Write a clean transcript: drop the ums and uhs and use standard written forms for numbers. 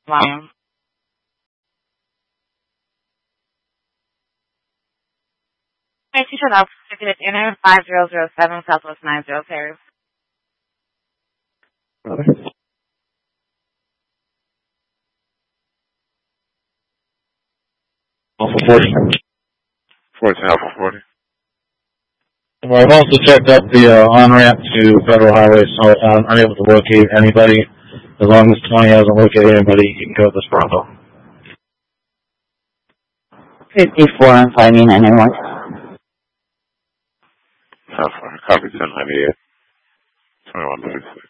Lion. Hey, teacher, that's ticket at Inner 5007 Southwest 90 Paris. Alpha 40. 14 Alpha 40. Well, I've also checked up the on-ramp to Federal Highway, so I'm unable to locate anybody. As long as 20 hasn't located anybody, you can go to this Bronco. 54 and 5991. Copy 1098. 2136.